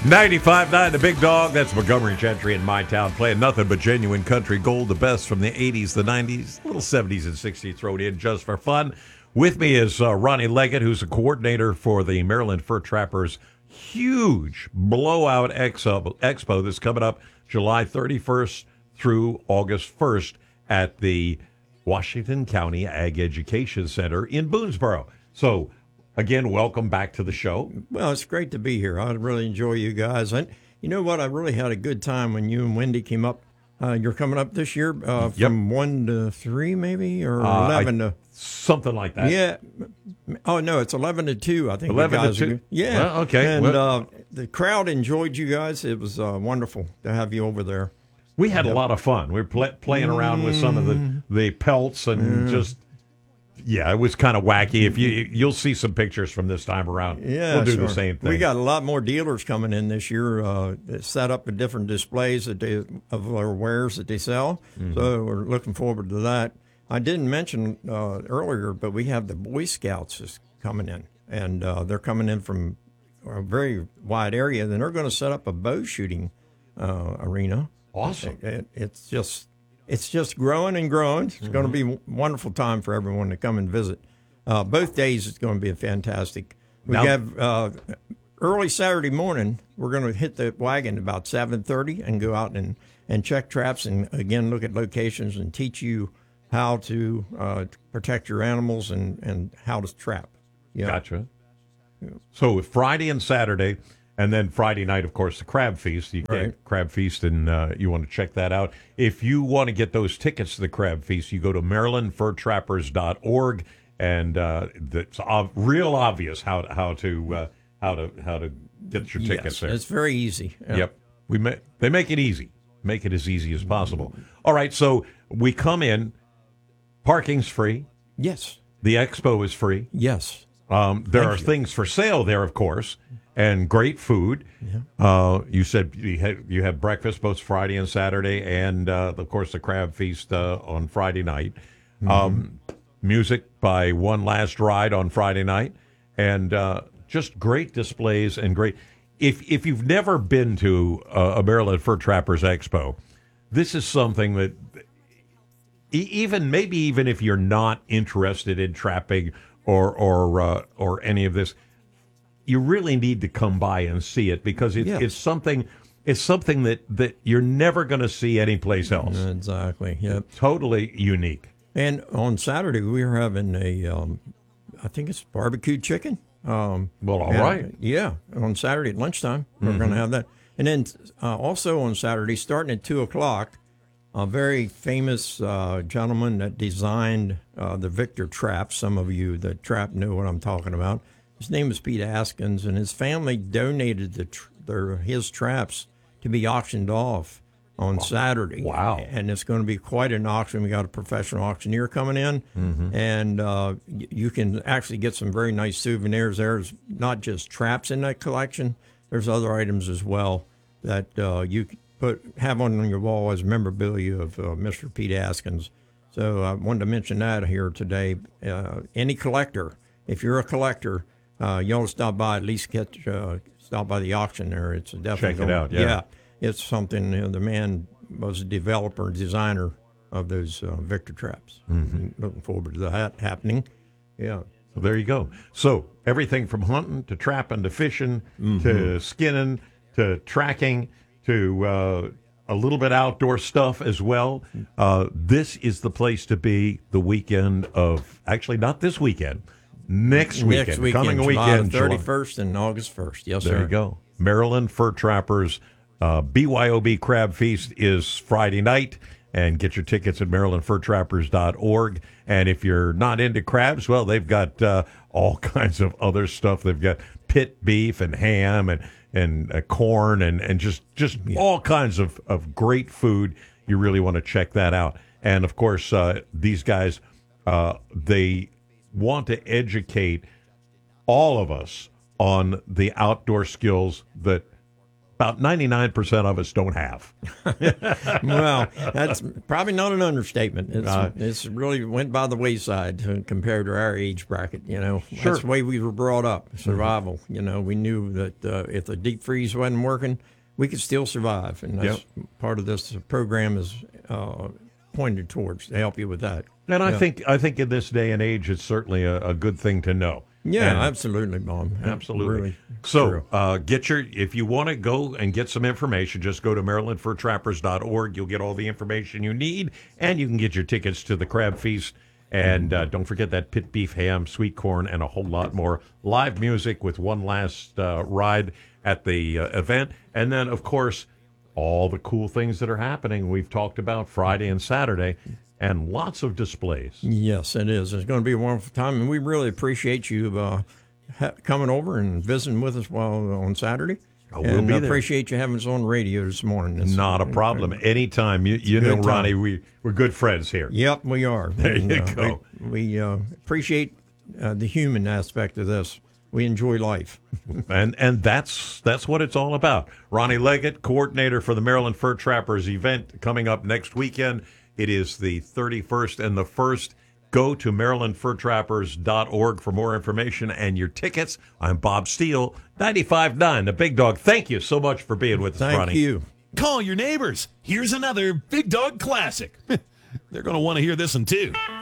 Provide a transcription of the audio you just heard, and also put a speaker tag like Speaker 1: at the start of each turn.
Speaker 1: 95.9 The Big Dog. That's Montgomery Gentry in my town playing nothing but genuine country gold, the best from the 80s, the 90s, little 70s and 60s thrown in just for fun. With me is Ronnie Leggett, who's the coordinator for the Maryland Fur Trappers' huge blowout expo that's coming up July 31st through August 1st at the Washington County Ag Education Center in Boonesboro. So, again, welcome back to the show.
Speaker 2: Well, it's great to be here. I really enjoy you guys. And you know what? I really had a good time when you and Wendy came up. You're coming up this year from 1 to 3 maybe, or 11 to...
Speaker 1: Something like that.
Speaker 2: Yeah. Oh, no, it's 11 to 2, I think.
Speaker 1: 11 to 2?
Speaker 2: Yeah.
Speaker 1: Well, okay.
Speaker 2: And the crowd enjoyed you guys. It was wonderful to have you over there.
Speaker 1: We had a lot of fun. We were playing around with some of the pelts and just... Yeah, it was kind of wacky. If you'll see some pictures from this time around.
Speaker 2: Yeah,
Speaker 1: we'll do the same thing.
Speaker 2: We got a lot more dealers coming in this year. Set up at different displays of their wares that they sell. Mm-hmm. So we're looking forward to that. I didn't mention earlier, but we have the Boy Scouts is coming in, and they're coming in from a very wide area. Then they're going to set up a bow shooting arena.
Speaker 1: Awesome!
Speaker 2: It's just growing and growing. It's going to be a wonderful time for everyone to come and visit. Both days it's going to be fantastic. We have early Saturday morning. We're going to hit the wagon about 7:30 and go out and check traps and again look at locations and teach you how to protect your animals and how to trap. Yeah.
Speaker 1: Gotcha. Yeah. So Friday and Saturday. And then Friday night, of course, the Crab Feast. You get Crab Feast, and you want to check that out. If you want to get those tickets to the Crab Feast, you go to MarylandFurTrappers.org, and it's real obvious how to get your tickets there.
Speaker 2: It's very easy.
Speaker 1: Yeah. Yep, they make it easy. Make it as easy as possible. All right, so we come in. Parking's free.
Speaker 2: Yes.
Speaker 1: The expo is free.
Speaker 2: Yes.
Speaker 1: There are things for sale there, of course. And great food. Yeah. You said you have breakfast both Friday and Saturday, and of course the Crab Feast on Friday night. Mm-hmm. Music by One Last Ride on Friday night, and just great displays and great. If you've never been to a Maryland Fur Trappers Expo, this is something that even if you're not interested in trapping or any of this, you really need to come by and see it because it's something that you're never going to see anyplace else.
Speaker 2: Exactly. Yeah.
Speaker 1: Totally unique.
Speaker 2: And on Saturday we are having I think it's barbecued chicken.
Speaker 1: All right.
Speaker 2: Yeah. On Saturday at lunchtime we're going to have that, and then also on Saturday starting at 2:00, a very famous gentleman that designed the Victor trap. Some of you that trap know what I'm talking about. His name is Pete Askins, and his family donated his traps to be auctioned off on Saturday.
Speaker 1: Wow.
Speaker 2: And it's going to be quite an auction. We got a professional auctioneer coming in, and you can actually get some very nice souvenirs. There's not just traps in that collection. There's other items as well that you have on your wall as memorabilia of Mr. Pete Askins. So I wanted to mention that here today. Any collector, if you're a collector, you ought to stop by, at least stop by the auction there. It's definitely
Speaker 1: check it out. Yeah,
Speaker 2: it's something. The man was a developer, designer of those Victor traps. Mm-hmm. Looking forward to that happening. Yeah.
Speaker 1: So there you go. So everything from hunting to trapping to fishing to skinning to tracking to a little bit outdoor stuff as well. This is the place to be the weekend of, actually not this weekend, Next weekend, coming weekend,
Speaker 2: July 31st and August 1st. Yes, sir.
Speaker 1: There you go. Maryland Fur Trappers BYOB Crab Feast is Friday night, and get your tickets at MarylandFurTrappers.org. And if you're not into crabs, well, they've got all kinds of other stuff. They've got pit beef and ham and corn and just all kinds of great food. You really want to check that out. And, of course, these guys, they want to educate all of us on the outdoor skills that about 99% of us don't have.
Speaker 2: Well, that's probably not an understatement. It's really went by the wayside compared to our age bracket.
Speaker 1: Sure.
Speaker 2: That's the way we were brought up. Survival. We knew that if the deep freeze wasn't working, we could still survive, and that's part of this program is pointed towards to help you with that.
Speaker 1: And I think in this day and age, it's certainly a good thing to know.
Speaker 2: Yeah,
Speaker 1: And
Speaker 2: absolutely, Bob.
Speaker 1: absolutely.
Speaker 2: Really
Speaker 1: So
Speaker 2: true.
Speaker 1: if you want to go and get some information, just go to MarylandFurTrappers.org. You'll get all the information you need, and you can get your tickets to the Crab Feast. And don't forget that pit beef, ham, sweet corn, and a whole lot more. Live music with one last ride at the event. And then, of course, all the cool things that are happening. We've talked about Friday and Saturday, and lots of displays.
Speaker 2: Yes, it is. It's going to be a wonderful time, and we really appreciate you coming over and visiting with us on Saturday.
Speaker 1: We'll be there.
Speaker 2: Appreciate you having us on radio this morning.
Speaker 1: Not a problem. Anytime. You know,
Speaker 2: Good
Speaker 1: Ronnie,
Speaker 2: time.
Speaker 1: we're good friends here.
Speaker 2: Yep, we are.
Speaker 1: There you go.
Speaker 2: We appreciate the human aspect of this. We enjoy life.
Speaker 1: And that's what it's all about. Ronnie Leggett, coordinator for the Maryland Fur Trappers event coming up next weekend. It is the 31st and the 1st. Go to MarylandFurTrappers.org for more information and your tickets. I'm Bob Steele, 95.9, the Big Dog. Thank you so much for being with us, Ronnie.
Speaker 2: Thank you.
Speaker 3: Call your neighbors. Here's another Big Dog classic. They're going to want to hear this one, too.